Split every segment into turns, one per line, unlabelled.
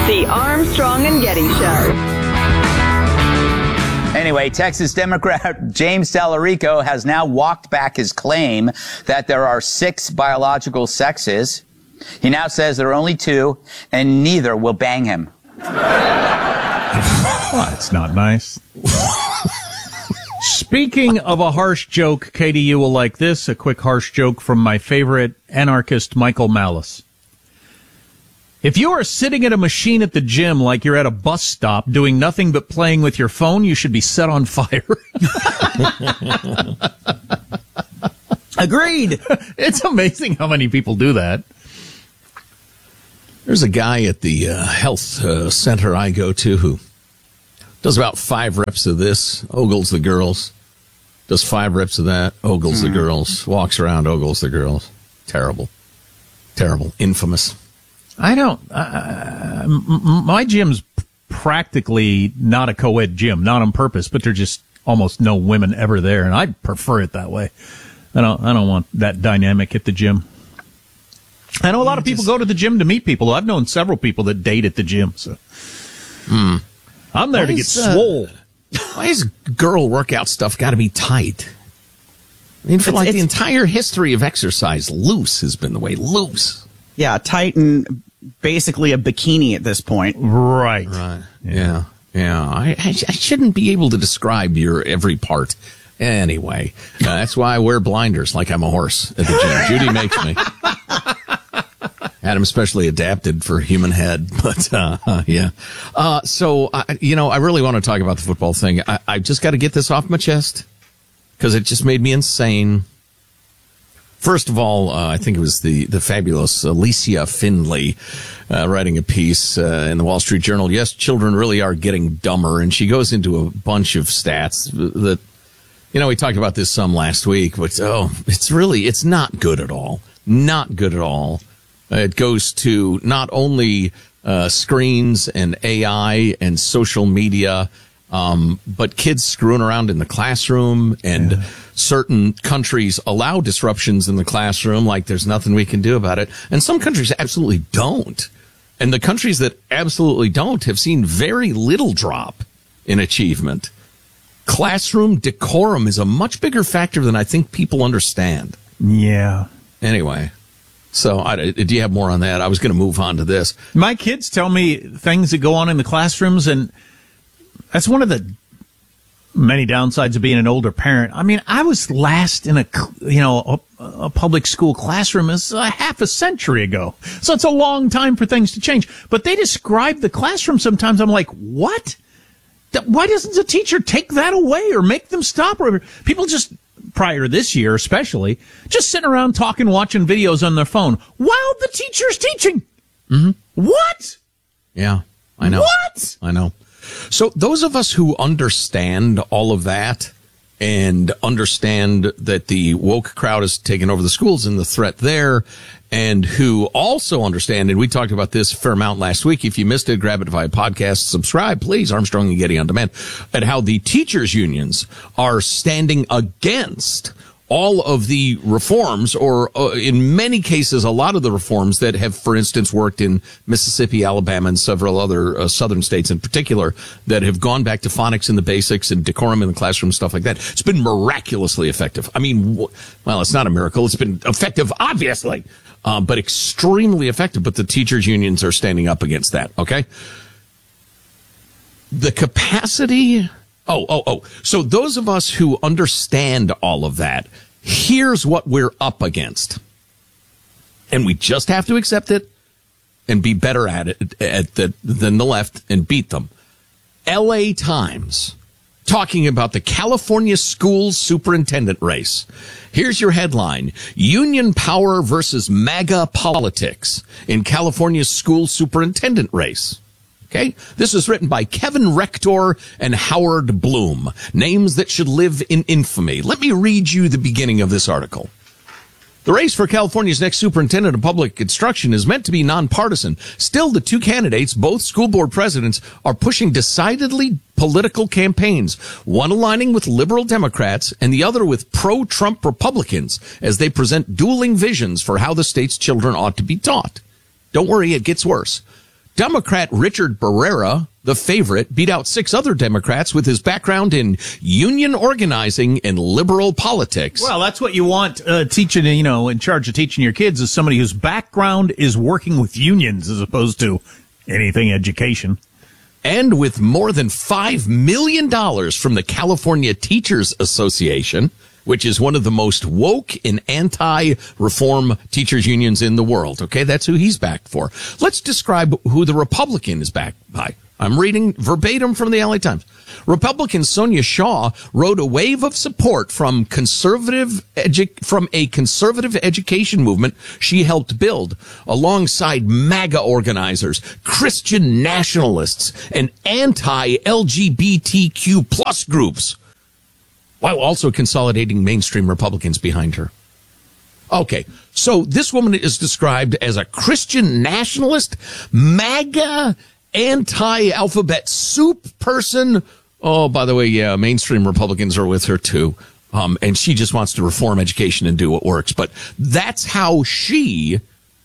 The Armstrong and Getty Show.
Anyway, Texas Democrat James Tallarico has now walked back his claim that there are 6 biological sexes. He now says there are only 2, and neither will bang him.
Well, it's not nice. Speaking of a harsh joke, Katie, you will like this. A quick harsh joke from my favorite anarchist, Michael Malice. If you are sitting at a machine at the gym like you're at a bus stop doing nothing but playing with your phone, you should be set on fire.
Agreed.
It's amazing how many people do that.
There's a guy at the health center I go to who does about 5 reps of this, ogles the girls. Does 5 reps of that, ogles the girls. Walks around, ogles the girls. Terrible. Terrible. Infamous.
I don't. My gym's practically not a co-ed gym, not on purpose, but there's just almost no women ever there, and I prefer it that way. I don't want that dynamic at the gym. I know a lot of people go to the gym to meet people. I've known several people that date at the gym, so I'm there to get swole.
Why is girl workout stuff got to be tight? I mean, for the entire history of exercise, loose has been the way. Loose.
Yeah, tight and basically a bikini at this point.
Right.
Yeah. I shouldn't be able to describe your every part. Anyway, that's why I wear blinders like I'm a horse at the gym. Judy makes me. Had them specially adapted for human head, but yeah. So I really want to talk about the football thing. I just got to get this off my chest because it just made me insane. First of all, I think it was the fabulous Alicia Findlay writing a piece in the Wall Street Journal. Yes, children really are getting dumber, and she goes into a bunch of stats that, we talked about this some last week, but it's not good at all. Not good at all. It goes to not only screens and AI and social media, but kids screwing around in the classroom, and certain countries allow disruptions in the classroom like there's nothing we can do about it. And some countries absolutely don't. And the countries that absolutely don't have seen very little drop in achievement. Classroom decorum is a much bigger factor than I think people understand.
Yeah.
Anyway. So, do you have more on that? I was going to move on to this.
My kids tell me things that go on in the classrooms, and that's one of the many downsides of being an older parent. I mean, I was last in a public school classroom is half a century ago. So it's a long time for things to change. But they describe the classroom sometimes. I'm like, what? Why doesn't the teacher take that away or make them stop? Or people just, prior to this year especially, just sitting around talking, watching videos on their phone while the teacher's teaching.
Mm-hmm.
What?
Yeah, I know.
What?
I know. So those of us who understand all of that and understand that the woke crowd has taken over the schools and the threat there, and who also understand, and we talked about this a fair amount last week. If you missed it, grab it via podcast, subscribe, please, Armstrong and Getty on Demand, at how the teachers' unions are standing against all of the reforms, or in many cases, a lot of the reforms that have, for instance, worked in Mississippi, Alabama, and several other southern states in particular, that have gone back to phonics and the basics and decorum in the classroom, stuff like that. It's been miraculously effective. I mean, well, it's not a miracle. It's been effective, obviously, but extremely effective. But the teachers' unions are standing up against that, okay? The capacity... So those of us who understand all of that, here's what we're up against. And we just have to accept it and be better at it than the left and beat them. LA Times, talking about the California school superintendent race. Here's your headline: Union power versus MAGA politics in California's school superintendent race. Okay, this is written by Kevin Rector and Howard Bloom, names that should live in infamy. Let me read you the beginning of this article. The race for California's next superintendent of public instruction is meant to be nonpartisan. Still, the two candidates, both school board presidents, are pushing decidedly political campaigns, one aligning with liberal Democrats and the other with pro-Trump Republicans, as they present dueling visions for how the state's children ought to be taught. Don't worry, it gets worse. Democrat Richard Barrera, the favorite, beat out 6 other Democrats with his background in union organizing and liberal politics.
Well, that's what you want teaching, in charge of teaching your kids is somebody whose background is working with unions as opposed to anything education.
And with more than $5 million from the California Teachers Association, which is one of the most woke and anti-reform teachers unions in the world. Okay, that's who he's backed for. Let's describe who the Republican is backed by. I'm reading verbatim from the LA Times. Republican Sonia Shaw wrote a wave of support from a conservative education movement she helped build alongside MAGA organizers, Christian nationalists, and anti-LGBTQ plus groups, while also consolidating mainstream Republicans behind her. Okay, so this woman is described as a Christian nationalist, MAGA, anti-alphabet soup person. Oh, by the way, yeah, mainstream Republicans are with her too. And she just wants to reform education and do what works. But that's how she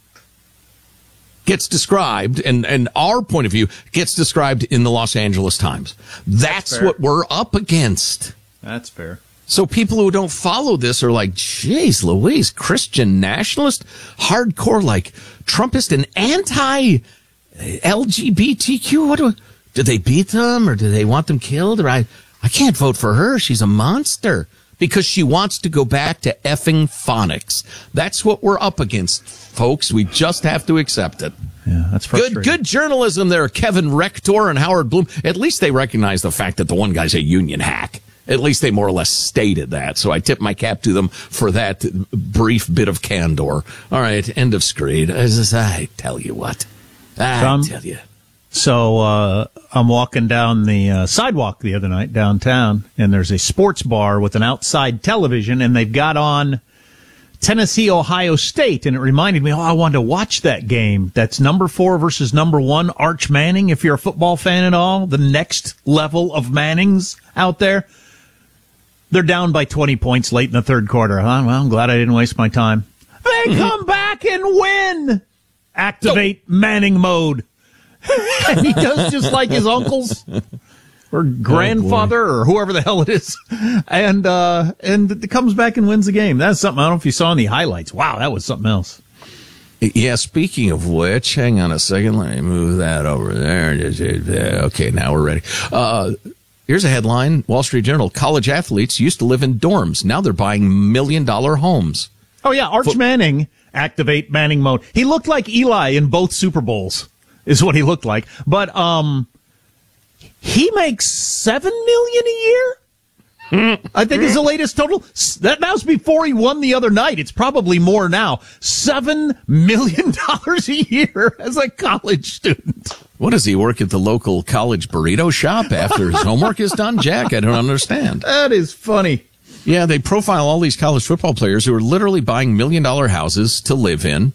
gets described, and our point of view gets described in the Los Angeles Times. That's what we're up against.
That's fair.
So people who don't follow this are like, geez, Louise, Christian nationalist, hardcore, like Trumpist and anti-LGBTQ. Do they beat them or do they want them killed? Or I can't vote for her. She's a monster because she wants to go back to effing phonics. That's what we're up against, folks. We just have to accept it.
Yeah, that's frustrating.
Good journalism there, Kevin Rector and Howard Bloom. At least they recognize the fact that the one guy's a union hack. At least they more or less stated that. So I tip my cap to them for that brief bit of candor. All right, end of screed. I tell you what. I tell you.
So I'm walking down the sidewalk the other night downtown, and there's a sports bar with an outside television, and they've got on Tennessee, Ohio State, and it reminded me, I wanted to watch that game. That's number 4 versus number 1, Arch Manning, if you're a football fan at all, the next level of Mannings out there. They're down by 20 points late in the third quarter. Well, I'm glad I didn't waste my time. They come back and win! Activate Manning mode. And he does just like his uncles or grandfather or whoever the hell it is. And it comes back and wins the game. That's something. I don't know if you saw in the highlights. Wow, that was something else.
Yeah, speaking of which, hang on a second. Let me move that over there. Okay, now we're ready. Here's a headline, Wall Street Journal. College athletes used to live in dorms. Now they're buying $1 million homes.
Oh, yeah, Arch Manning, activate Manning mode. He looked like Eli in both Super Bowls, is what he looked like. But he makes $7 million a year? I think is the latest total. That was before he won the other night. It's probably more now. $7 million a year as a college student.
What does he work at the local college burrito shop after his homework is done, Jack? I don't understand.
That is funny.
Yeah, they profile all these college football players who are literally buying $1 million houses to live in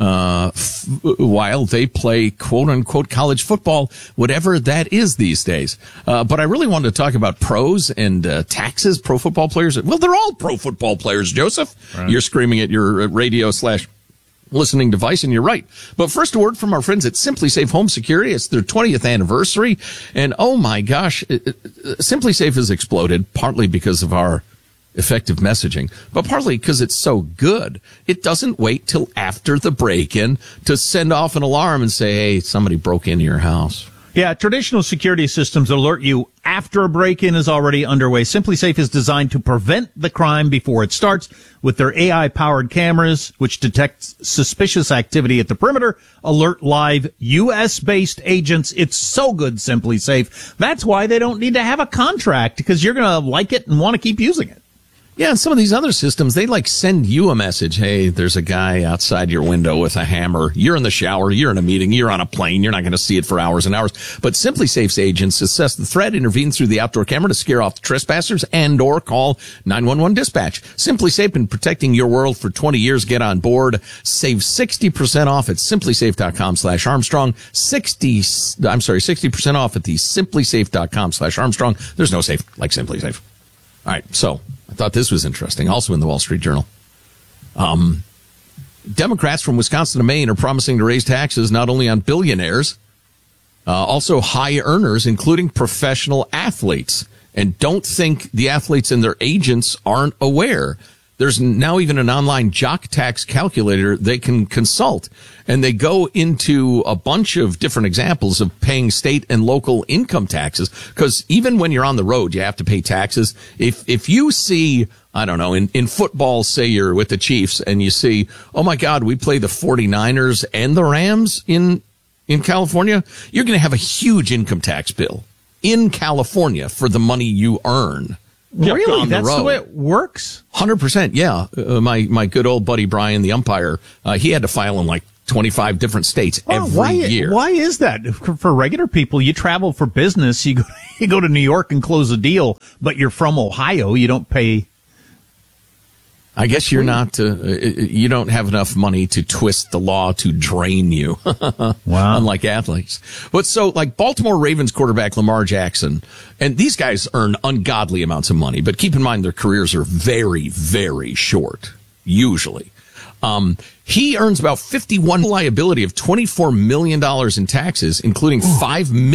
while they play quote-unquote college football, whatever that is these days. But I really wanted to talk about pros and taxes, pro football players. Well, they're all pro football players, Joseph. Right. You're screaming at your radio/listening device, and you're right. But first, a word from our friends at Simply Safe Home Security. It's their 20th anniversary, and oh my gosh, Simply Safe has exploded, partly because of our effective messaging, but partly because it's so good. It doesn't wait till after the break-in to send off an alarm and say, hey, somebody broke into your house.
Yeah, traditional security systems alert you after a break-in is already underway. Simply Safe is designed to prevent the crime before it starts with their AI-powered cameras, which detect suspicious activity at the perimeter, alert live U.S.-based agents. It's so good, Simply Safe. That's why they don't need to have a contract, because you're going to like it and want to keep using it.
Yeah, and some of these other systems, they like send you a message. Hey, there's a guy outside your window with a hammer. You're in the shower. You're in a meeting. You're on a plane. You're not going to see it for hours and hours. But Simply Safe's agents assess the threat, intervene through the outdoor camera to scare off the trespassers, and or call 911 dispatch. Simply Safe, been protecting your world for 20 years. Get on board. Save 60% off at simplysafe.com/Armstrong. 60% off at the simplysafe.com/Armstrong. There's no safe like Simply Safe. All right, so I thought this was interesting. Also in the Wall Street Journal. Democrats from Wisconsin to Maine are promising to raise taxes not only on billionaires, Also high earners, including professional athletes. And don't think the athletes and their agents aren't aware. There's now even an online jock tax calculator they can consult. And they go into a bunch of different examples of paying state and local income taxes. Because even when you're on the road, you have to pay taxes. If you see, I don't know, in football, say you're with the Chiefs and you see, oh my God, we play the 49ers and the Rams in California, you're going to have a huge income tax bill in California for the money you earn.
Really? That's the way it works?
100%, yeah. My good old buddy Brian, the umpire, he had to file in like 25 different states every year.
Why is that? For regular people, you travel for business, you go to New York and close a deal, but you're from Ohio, you don't pay.
I guess you're not, you don't have enough money to twist the law to drain you.
Wow.
Unlike athletes. But so, like Baltimore Ravens quarterback Lamar Jackson, and these guys earn ungodly amounts of money, but keep in mind their careers are very, very short, usually. He earns about 51 liability of $24 million in taxes, including $5 million